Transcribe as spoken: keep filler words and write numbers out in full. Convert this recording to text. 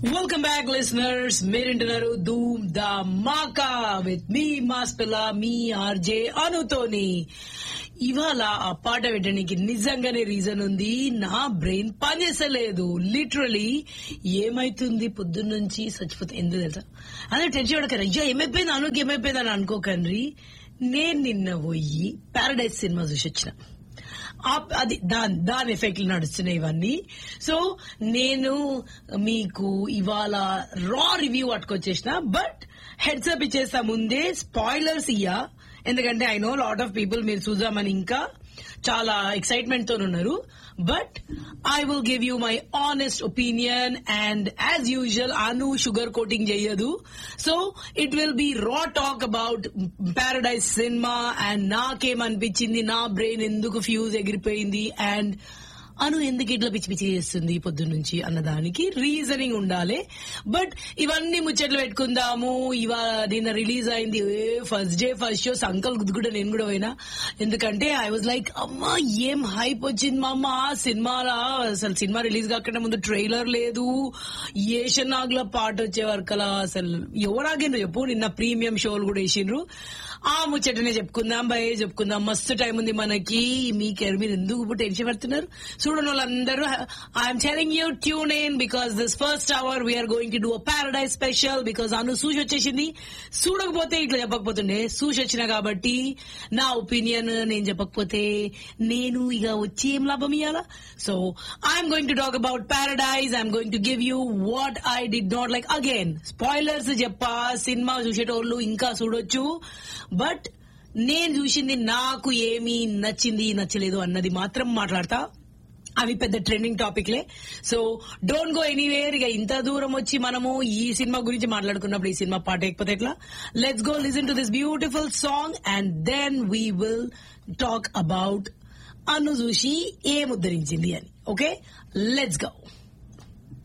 Welcome back listeners, మీరింటున్నారు Dhoom the మాకా with me mass పిల్ల మీ RJ అనుతోని. ఇవాళ ఆ పాట పెట్టడానికి నిజంగానే రీజన్ ఉంది. నా బ్రెయిన్ పనిచేసలేదు. లిటరలీ ఏమైతుంది పొద్దున్నుంచి చచ్చిపోతే ఎందుకు తెలుసా, అదే టెన్షన్ పడకరా, అయ్యో ఏమైపోయింది అనుకి ఏమైపోయింది అని అనుకోకండి. నేను నిన్న పోయి పారడైజ్ సినిమా చూసి వచ్చిన. అది దాని దాని ఎఫెక్ట్లు నడుస్తున్నాయి ఇవన్నీ. సో నేను మీకు ఇవాళ రా రివ్యూ పట్టుకొచ్చేసిన, బట్ హెడ్స్ అప్ ఇచ్చేస్తా ముందే, స్పాయిలర్స్ ఇయ్యా. ఎందుకంటే I know lot of people మీరు చూద్దామని ఇంకా చాలా ఎక్సైట్మెంట్ తో ఉన్నారు. But I will give you my honest opinion, and as usual Anu sugar coating చెయ్యదు. సో ఇట్ విల్ బి రా talk about paradise cinema, and నాకేమనిపించింది, నా బ్రెయిన్ ఎందుకు ఫ్యూజ్ ఎగిరిపోయింది, అండ్ అను ఎందుకు ఇట్లా పిచ్చి పిచ్చి చేస్తుంది పొద్దున్నుంచి అన్నదానికి రీజనింగ్ ఉండాలి. బట్ ఇవన్నీ ముచ్చట్లు పెట్టుకుందాము. ఇవాళ నిన్న రిలీజ్ అయింది ఫస్ట్ డే ఫస్ట్ షో, సంకల్ కూడా నేను కూడా పోయినా. ఎందుకంటే ఐ వాజ్ లైక్, అమ్మా ఏం హైప్ వచ్చింది మా అమ్మ సినిమాలా. అసలు సినిమా రిలీజ్ కాకుండా ముందు ట్రైలర్ లేదు, ఏషన్ నాగ్ల పాట వచ్చే వరకలా అసలు ఎవరాగిండ్రు చెప్పు. నిన్న ప్రీమియం షోలు కూడా వేసిండ్రు. ఆ ముచ్చటనే చెప్పుకుందాం, భయ చెప్పుకుందాం. మస్తు టైం ఉంది మనకి. మీకెర్ మీరు ఎందుకు టెన్షన్ పడుతున్నారు? చూడని వాళ్ళందరూ, I'm telling you tune in, because this first hour we are going to do a paradise special. Because అను సూచి వచ్చేసింది. చూడకపోతే ఇట్లా చెప్పకపోతుండే, సూచి వచ్చిన కాబట్టి నా ఒపీనియన్ నేను చెప్పకపోతే నేను ఇక వచ్చి ఏం లాభం ఇయ్యాలా. So I'm going to talk about paradise. I'm going to give you what I did not like. Again spoilers చెప్పా, సినిమా చూసేటోళ్ళు ఇంకా చూడొచ్చు. బట్ నేను చూసింది నాకు ఏమి నచ్చింది నచ్చలేదు అన్నది మాత్రం మాట్లాడతా. అవి పెద్ద trending టాపిక్లే. So don't go anywhere. ఇక ఇంత దూరం వచ్చి మనము ఈ సినిమా గురించి మాట్లాడుకున్నప్పుడు ఈ సినిమా పాట ఎక్కిపోతే ఎట్లా? Let's go listen to this beautiful song, and then we will talk about అను చూసి ఏం ఉద్ధరించింది అని. Okay, let's go.